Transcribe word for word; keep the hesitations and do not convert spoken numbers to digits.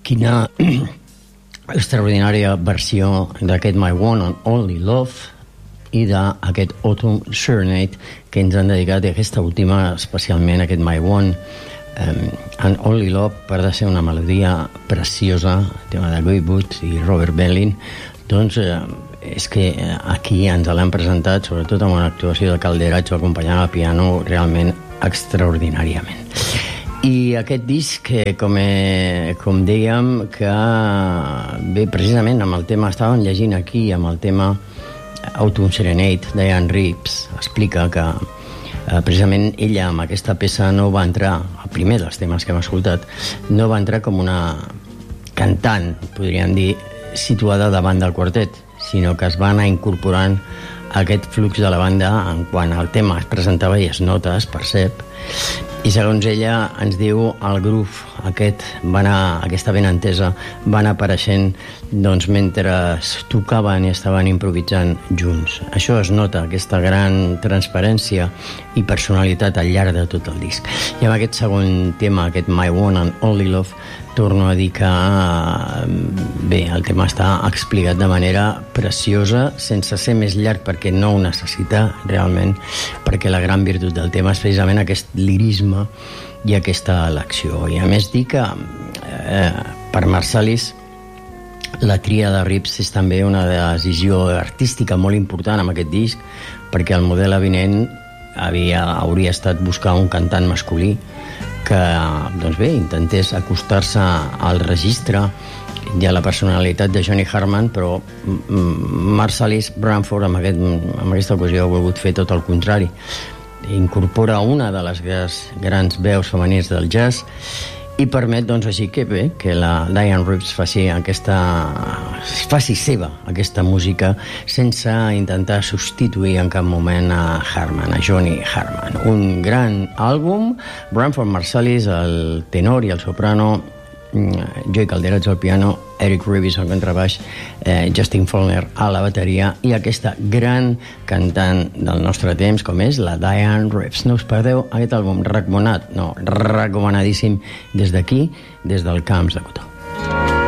quina extraordinària versió d'aquest My One and Only Love i d'aquest Autumn Serenade que ens han dedicat, i aquesta última especialment, aquest My One um, and Only Love, per de ser una melodia preciosa, el tema de Guy Boots i Robert Bellin. Doncs eh, és que aquí ens l'han presentat, sobretot amb una actuació de Calderatxo acompanyant al piano, realment extraordinàriament. I aquest disc, com, he, com dèiem, que bé, precisament amb el tema, estàvem llegint aquí, amb el tema Autumn Serenade, Diane Reeves explica que eh, precisament ella amb aquesta peça no va entrar, el primer dels temes que hem escoltat, no va entrar com una cantant, podríem dir, situada davant del quartet, sinó que es va anar incorporant aquest flux de la banda en quan el tema es presentava i es nota, es percep. I segons ella ens diu, el groove aquest va anar, aquesta ben entesa va anar apareixent doncs, mentre tocaven i estaven improvisant junts. Això es nota, aquesta gran transparència i personalitat al llarg de tot el disc. I amb aquest segon tema, aquest My One and Only Love, torno a dir que bé, el tema està explicat de manera preciosa, sense ser més llarg perquè no ho necessita realment, perquè la gran virtut del tema és precisament aquest lirisme i aquesta elecció. I a més dir que eh, per Marsalis la tria de Reeves és també una decisió artística molt important amb aquest disc, perquè el model avinent havia, hauria estat buscar un cantant masculí que doncs bé, intentés acostar-se al registre i a la personalitat de Johnny Hartman, però Marsalis Branford amb, aquest, amb aquesta ocasió ha volgut fer tot el contrari. Incorpora una de les grans veus femenins del jazz i permet, doncs, així que bé, que la Diane Reeves faci aquesta, faci seva aquesta música sense intentar substituir en cap moment a Hartman, a Johnny Hartman. Un gran àlbum, Branford Marsalis al tenor i al soprano, Joey Calderatxo al piano, Eric Reeves al contrabaix, eh, Justin Faulkner a la bateria i aquesta gran cantant del nostre temps com és la Diane Reeves. No us perdeu aquest àlbum, recomanat, no, recomanadíssim des d'aquí, des del Camps de Cotó.